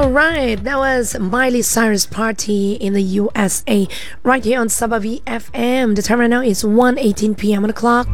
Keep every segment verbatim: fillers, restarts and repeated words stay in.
Alright, that was Miley Cyrus Party in the U S A, right here on Sabavi F M. The time right now is one eighteen p.m. on the clock.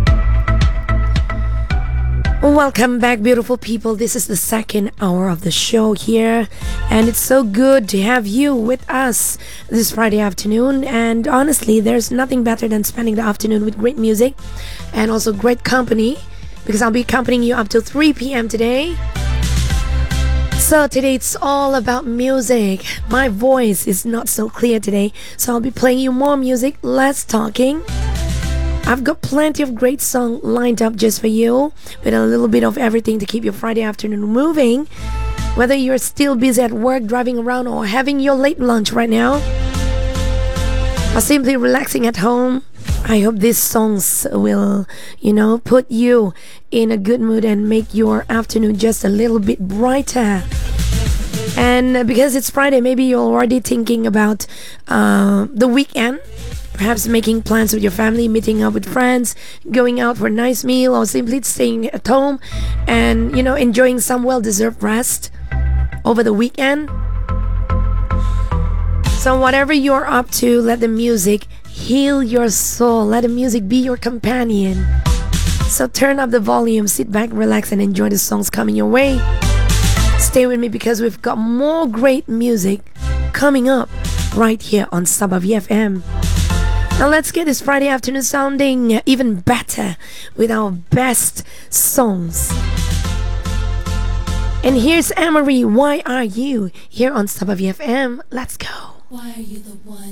Welcome back, beautiful people. This is the second hour of the show here, and it's so good to have you with us this Friday afternoon. And honestly, there's nothing better than spending the afternoon with great music and also great company, because I'll be accompanying you up till three p.m. today. So today it's all about music. My voice is not so clear today, so I'll be playing you more music, less talking. I've got plenty of great songs lined up just for you, with a little bit of everything to keep your Friday afternoon moving. Whether you're still busy at work, driving around, or having your late lunch right now, or simply relaxing at home, I hope these songs will, you know, put you in a good mood and make your afternoon just a little bit brighter. And because it's Friday, maybe you're already thinking about uh, the weekend. Perhaps making plans with your family, meeting up with friends, going out for a nice meal, or simply staying at home and, you know, enjoying some well-deserved rest over the weekend. So whatever you're up to, let the music heal your soul. Let the music be your companion. So turn up the volume, sit back, relax, and enjoy the songs coming your way. Stay with me because we've got more great music coming up right here on Sabavi F M. Now let's get this Friday afternoon sounding even better with our best songs. And here's Amory, Why Are You? Here on Sabavi F M. Let's go. Why are you the one?